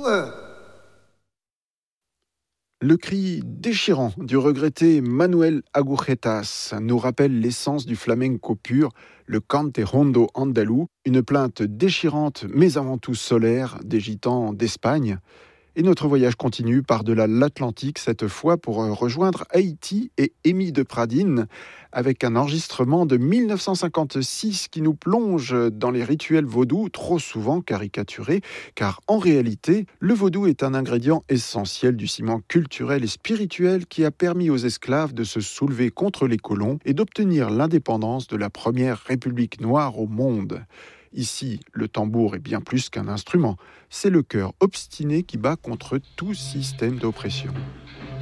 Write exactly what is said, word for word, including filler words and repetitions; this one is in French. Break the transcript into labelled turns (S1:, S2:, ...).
S1: Le cri déchirant du regretté Manuel Agujetas nous rappelle l'essence du flamenco pur, le cante rondo andalou, une plainte déchirante mais avant tout solaire des gitans d'Espagne. Et notre voyage continue par-delà l'Atlantique, cette fois pour rejoindre Haïti et Amy de Pradines, avec un enregistrement de mille neuf cent cinquante-six qui nous plonge dans les rituels vaudous, trop souvent caricaturés, car en réalité, le vaudou est un ingrédient essentiel du ciment culturel et spirituel qui a permis aux esclaves de se soulever contre les colons et d'obtenir l'indépendance de la première république noire au monde. Ici, le tambour est bien plus qu'un instrument, c'est le cœur obstiné qui bat contre tout système d'oppression.